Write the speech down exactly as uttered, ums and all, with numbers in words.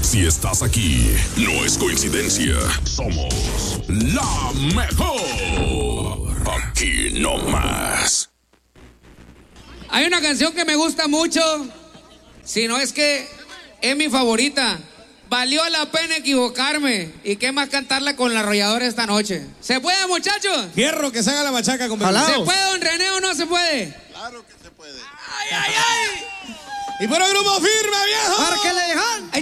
Si estás aquí, no es coincidencia. Somos la mejor. Aquí no más. Hay una canción que me gusta mucho, si no es que es mi favorita. Valió la pena equivocarme. ¿Y qué más cantarla con la arrolladora esta noche? ¿Se puede, muchachos? Fierro que se haga la machaca con ¿Se puede, don René, o no se puede? Claro que se puede. ¡Ay, ay, ay! Y por el grupo firme, viejo. ¡Márquele, Jan!